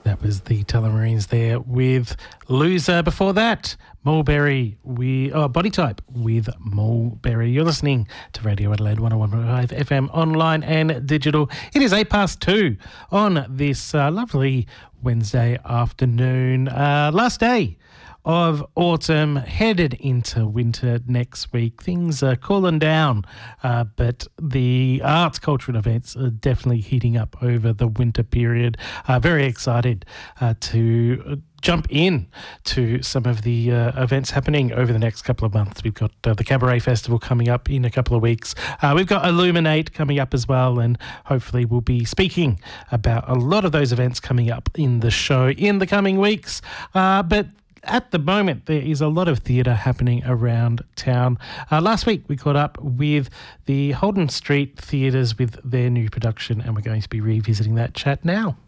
That was the Tullamarines there with Loser. Before that, Mulberry, Body Type with Mulberry. You're listening to Radio Adelaide 101.5 FM online and digital. It is 2:08 on this lovely Wednesday afternoon. Last day of autumn, headed into winter next week. Things are cooling down, but the arts, culture and events are definitely heating up over the winter period. Very excited to jump in to some of the events happening over the next couple of months. We've got the Cabaret Festival coming up in a couple of weeks. We've got Illuminate coming up as well, and hopefully we'll be speaking about a lot of those events coming up in the show in the coming weeks. But at the moment, there is a lot of theatre happening around town. Last week, we caught up with the Holden Street Theatres with their new production, and we're going to be revisiting that chat now.